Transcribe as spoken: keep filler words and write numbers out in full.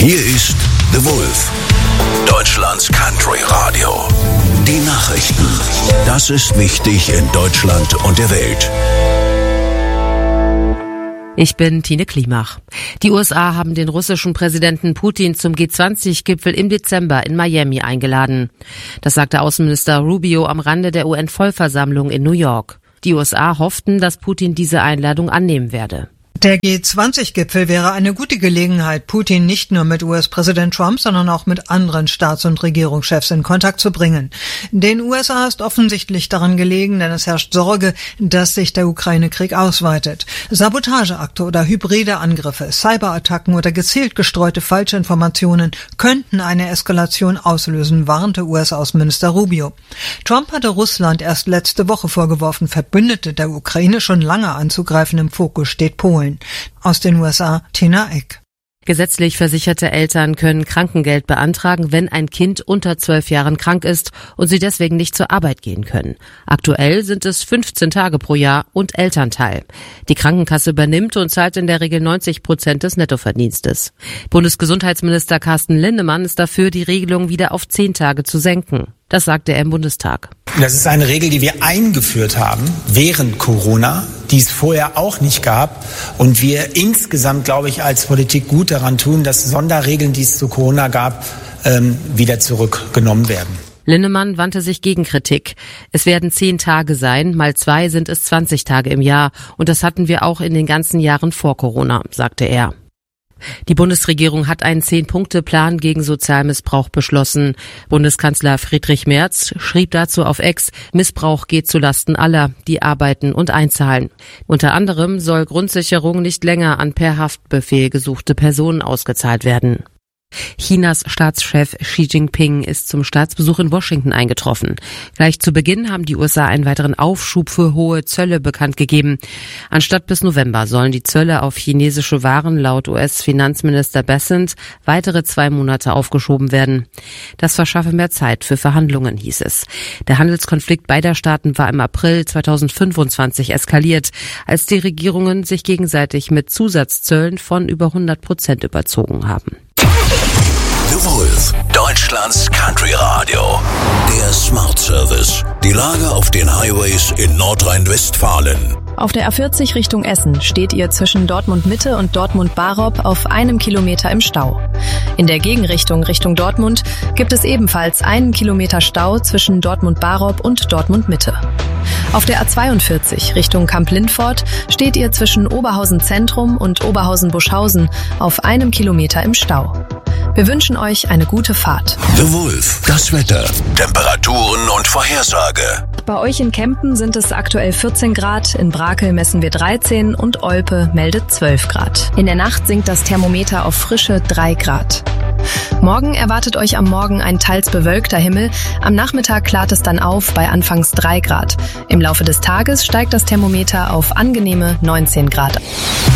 Hier ist The Wolf, Deutschlands Country Radio. Die Nachrichten. Das ist wichtig in Deutschland und der Welt. Ich bin Tine Klimach. Die U S A haben den russischen Präsidenten Putin zum G zwanzig Gipfel im Dezember in Miami eingeladen. Das sagte Außenminister Rubio am Rande der U N-Vollversammlung in New York. Die U S A hofften, dass Putin diese Einladung annehmen werde. Der G zwanzig Gipfel wäre eine gute Gelegenheit, Putin nicht nur mit U S-Präsident Trump, sondern auch mit anderen Staats- und Regierungschefs in Kontakt zu bringen. Den U S A ist offensichtlich daran gelegen, denn es herrscht Sorge, dass sich der Ukraine-Krieg ausweitet. Sabotageakte oder hybride Angriffe, Cyberattacken oder gezielt gestreute Falschinformationen könnten eine Eskalation auslösen, warnte U S-Außenminister Rubio. Trump hatte Russland erst letzte Woche vorgeworfen, Verbündete der Ukraine schon lange anzugreifen. Im Fokus steht Polen. Aus den U S A, Tina Eck. Gesetzlich versicherte Eltern können Krankengeld beantragen, wenn ein Kind unter zwölf Jahren krank ist und sie deswegen nicht zur Arbeit gehen können. Aktuell sind es fünfzehn Tage pro Jahr und Elternteil. Die Krankenkasse übernimmt und zahlt in der Regel neunzig Prozent des Nettoverdienstes. Bundesgesundheitsminister Carsten Linnemann ist dafür, die Regelung wieder auf zehn Tage zu senken. Das sagte er im Bundestag. Das ist eine Regel, die wir eingeführt haben während Corona, die es vorher auch nicht gab. Und wir insgesamt, glaube ich, als Politik gut daran tun, dass Sonderregeln, die es zu Corona gab, ähm, wieder zurückgenommen werden. Linnemann wandte sich gegen Kritik. Es werden zehn Tage sein, mal zwei sind es zwanzig Tage im Jahr. Und das hatten wir auch in den ganzen Jahren vor Corona, sagte er. Die Bundesregierung hat einen Zehn-Punkte-Plan gegen Sozialmissbrauch beschlossen. Bundeskanzler Friedrich Merz schrieb dazu auf X, Missbrauch geht zulasten aller, die arbeiten und einzahlen. Unter anderem soll Grundsicherung nicht länger an per Haftbefehl gesuchte Personen ausgezahlt werden. Chinas Staatschef Xi Jinping ist zum Staatsbesuch in Washington eingetroffen. Gleich zu Beginn haben die U S A einen weiteren Aufschub für hohe Zölle bekannt gegeben. Anstatt bis November sollen die Zölle auf chinesische Waren laut U S-Finanzminister Bessent weitere zwei Monate aufgeschoben werden. Das verschaffe mehr Zeit für Verhandlungen, hieß es. Der Handelskonflikt beider Staaten war im April zweitausendfünfundzwanzig eskaliert, als die Regierungen sich gegenseitig mit Zusatzzöllen von über hundert Prozent überzogen haben. The Wolf, Deutschlands Country Radio. Der Smart Service. Die Lage auf den Highways in Nordrhein-Westfalen. Auf der A vierzig Richtung Essen steht ihr zwischen Dortmund Mitte und Dortmund Barop auf einem Kilometer im Stau. In der Gegenrichtung Richtung Dortmund gibt es ebenfalls einen Kilometer Stau zwischen Dortmund Barop und Dortmund Mitte. Auf der A zweiundvierzig Richtung Kamp-Lindfort steht ihr zwischen Oberhausen Zentrum und Oberhausen Buschhausen auf einem Kilometer im Stau. Wir wünschen euch eine gute Fahrt. The Wolf, das Wetter, Temperaturen und Vorhersage. Bei euch in Kempen sind es aktuell vierzehn Grad, in Brakel messen wir dreizehn und Olpe meldet zwölf Grad. In der Nacht sinkt das Thermometer auf frische drei Grad. Morgen erwartet euch am Morgen ein teils bewölkter Himmel. Am Nachmittag klart es dann auf bei anfangs drei Grad. Im Laufe des Tages steigt das Thermometer auf angenehme neunzehn Grad.